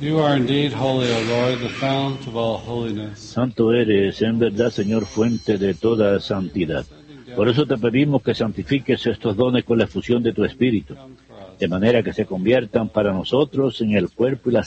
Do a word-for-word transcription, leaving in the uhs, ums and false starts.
You are indeed holy, O Lord, the fount of all holiness. Santo eres, en verdad, Señor, fuente de toda santidad. Por eso te pedimos que santifiques estos dones con la efusión de tu Espíritu, de manera que se conviertan para nosotros en el cuerpo y la